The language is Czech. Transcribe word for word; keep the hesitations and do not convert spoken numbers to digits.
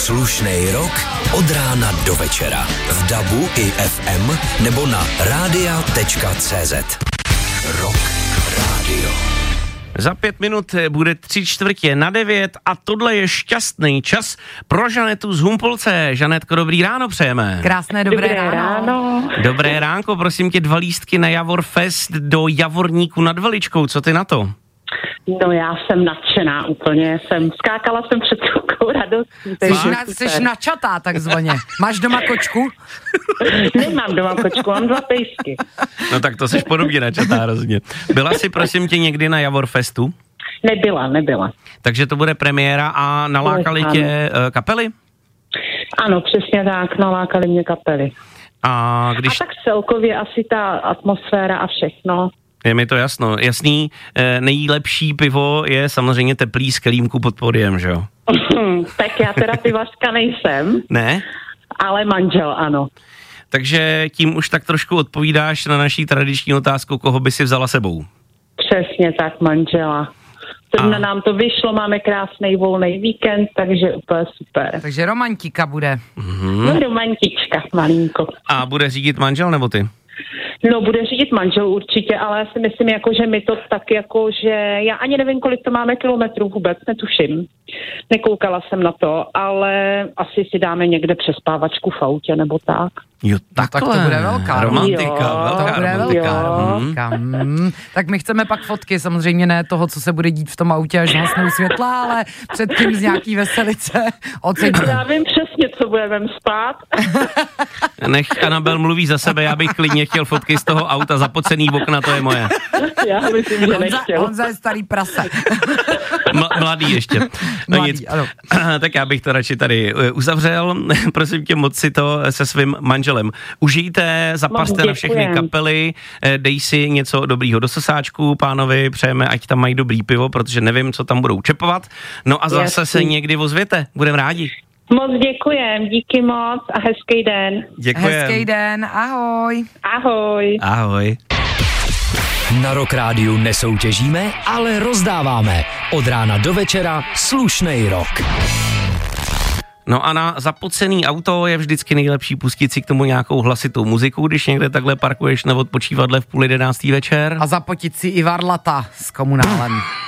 Slušnej rok od rána do večera. V dabu i ef em nebo na rádia tečka cé zet. Rock Radio. Za pět minut bude tři čtvrtě na devět a tohle je šťastný čas pro Žanetu z Humpolce. Žanetko, dobrý ráno přejeme. Krásné dobré, dobré ráno. ráno. Dobré ránko, prosím tě, dva lístky na Javor Fest do Javorníku nad Veličkou. Co ty na to? No já jsem nadšená úplně, jsem skákala jsem před chvilkou radostí. Jsi, na, jsi načatá takzvaně. Máš doma kočku? Nemám doma kočku, mám dva pejsky. No tak to jsi podobně načatá hrozně. Byla jsi prosím tě někdy na Javor Festu? Nebyla, nebyla. Takže to bude premiéra a nalákali ano. tě uh, kapely? Ano, přesně tak, nalákali mě kapely. A, když... a tak celkově asi ta atmosféra a všechno. Je mi to jasno. Jasný, nejlepší pivo je samozřejmě teplý s kelímku pod podiem, že jo? Tak já teda pivařka nejsem. Ne? Ale manžel, ano. Takže tím už tak trošku odpovídáš na naší tradiční otázku, koho by si vzala sebou. Přesně tak, manžela. Zrovna nám to vyšlo, máme krásný volný víkend, takže úplně super. Takže romantika bude. Mm-hmm. No romantička, malinko. A bude řídit manžel nebo ty? No, bude řídit manžel určitě, ale já si myslím, jako, že my to tak jako, že já ani nevím, kolik to máme kilometrů vůbec, netuším. Nekoukala jsem na to, ale asi si dáme někde přespávačku v autě nebo tak. Jo, takhle. No, tak to bude velká. Romantika, jo, velká to bude romantika. velká. Hmm. Tak my chceme pak fotky, samozřejmě ne toho, co se bude dít v tom autě, až hasnou světla, ale předtím z nějaký veselice ocením. Já vím přesně, co budeme spát. Nech Anabel mluví za sebe, já bych klidně chtěl fotky z toho auta, zapocený okna, to je moje. Já myslím, že Honza, nechtěl. Honza je starý prase. M- mladý ještě. No Mladý, nic. ano. Tak já bych to radši tady uzavřel. Prosím tě, moc si to se svým manželem užijte, zapaste na všechny kapely, dej si něco dobrýho do sosáčku, pánovi, přejeme, ať tam mají dobrý pivo, protože nevím, co tam budou čepovat. No a zase Jasný. se někdy ozvěte, budeme rádi. Moc děkujem, díky moc a hezký den. Děkujem. Hezký den, ahoj. Ahoj. Ahoj. Na Rock Rádiu nesoutěžíme, ale rozdáváme. Od rána do večera slušnej rok. No a na zapocený auto je vždycky nejlepší pustit si k tomu nějakou hlasitou muziku, když někde takhle parkuješ na odpočívadle v půl jedenáctý večer. A zapotit si i varlata s komunálem.